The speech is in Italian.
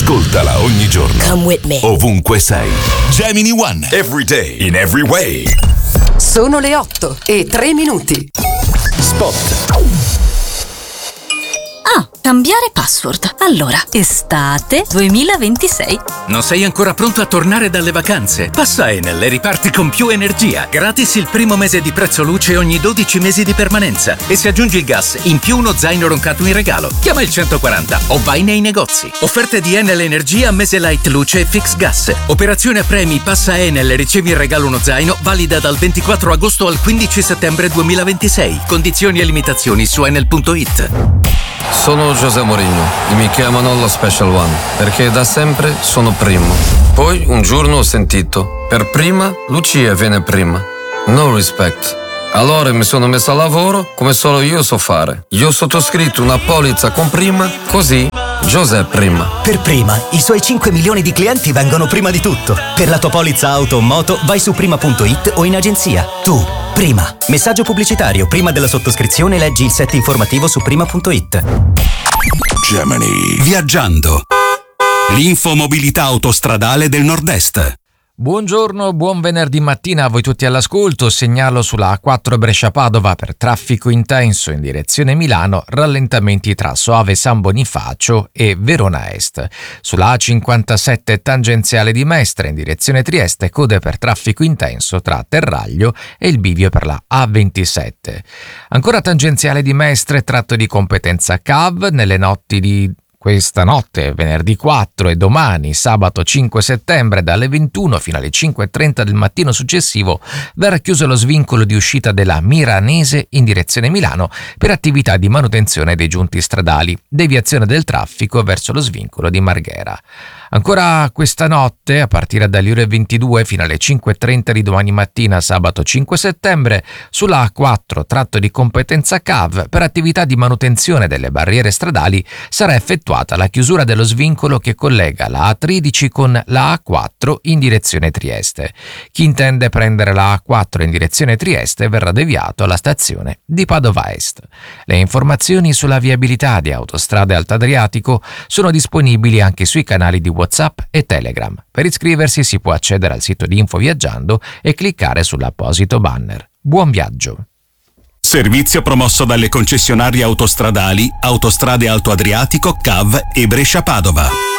Ascoltala ogni giorno. Come with me. Ovunque sei. Gemini One. Every day. In every way. Sono le 8:03. Spot. Cambiare password. Allora, estate 2026. Non sei ancora pronto a tornare dalle vacanze? Passa Enel e riparti con più energia. Gratis il primo mese di prezzo luce ogni 12 mesi di permanenza. E se aggiungi il gas, in più uno zaino roncato in regalo. Chiama il 140 o vai nei negozi. Offerte di Enel Energia, mese light luce e fix gas. Operazione a premi, passa Enel e ricevi in regalo uno zaino, valida dal 24 agosto al 15 settembre 2026. Condizioni e limitazioni su enel.it. Sono José Mourinho e mi chiamano lo Special One perché da sempre sono primo. Poi un giorno ho sentito: per prima Lucia viene prima. No respect. Allora mi sono messo a lavoro come solo io so fare. Io ho sottoscritto una polizza con prima, così José prima. Per prima, i suoi 5 milioni di clienti vengono prima di tutto. Per la tua polizza auto o moto vai su prima.it o in agenzia. Tu, prima. Messaggio pubblicitario. Prima della sottoscrizione leggi il set informativo su prima.it. Gemini. Viaggiando. L'infomobilità autostradale del Nord-Est. Buongiorno, buon venerdì mattina a voi tutti all'ascolto. Segnalo sulla A4 Brescia-Padova per traffico intenso in direzione Milano, rallentamenti tra Soave San Bonifacio e Verona Est. Sulla A57 tangenziale di Mestre in direzione Trieste, code per traffico intenso tra Terraglio e il bivio per la A27. Ancora tangenziale di Mestre, tratto di competenza CAV, nelle notti di questa notte, venerdì 4 e domani, sabato 5 settembre, dalle 21 fino alle 5:30 del mattino successivo, verrà chiuso lo svincolo di uscita della Miranese in direzione Milano per attività di manutenzione dei giunti stradali, deviazione del traffico verso lo svincolo di Marghera. Ancora questa notte, a partire dalle ore 22 fino alle 5:30 di domani mattina, sabato 5 settembre, sulla A4, tratto di competenza CAV, per attività di manutenzione delle barriere stradali, sarà effettuata la chiusura dello svincolo che collega la A13 con la A4 in direzione Trieste. Chi intende prendere la A4 in direzione Trieste verrà deviato alla stazione di Padova Est. Le informazioni sulla viabilità di Autostrade Alto Adriatico sono disponibili anche sui canali di WhatsApp e Telegram. Per iscriversi si può accedere al sito di Info Viaggiando e cliccare sull'apposito banner. Buon viaggio! Servizio promosso dalle concessionarie autostradali Autostrade Alto Adriatico, CAV e Brescia Padova.